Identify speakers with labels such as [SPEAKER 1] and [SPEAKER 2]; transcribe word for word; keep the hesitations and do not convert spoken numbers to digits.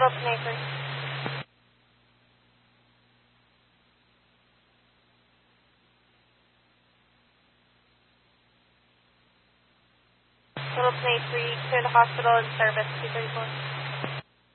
[SPEAKER 1] Littleton A three. Littleton A three, clear the hospital in service, two thirty-four.